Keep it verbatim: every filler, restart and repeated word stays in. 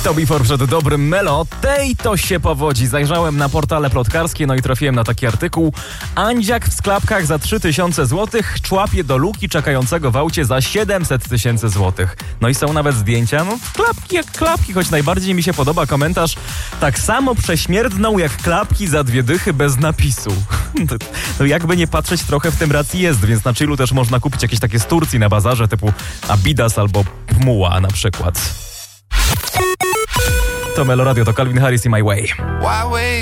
To Before przed dobrym Melo. Tej to się powodzi. Zajrzałem na portale plotkarskie, no i trafiłem na taki artykuł. Andziak w sklepach za trzy tysiące złotych człapie do luki czekającego w aucie za siedemset tysięcy złotych. No i są nawet zdjęcia, no klapki jak klapki, choć najbardziej mi się podoba komentarz. Tak samo prześmierdną jak klapki za dwie dychy bez napisu. No jakby nie patrzeć, trochę w tym racji jest, więc na chillu też można kupić jakieś takie z Turcji na bazarze typu Adidas albo Pmuła na przykład. To Melo Radio, to Calvin Harris i My Way.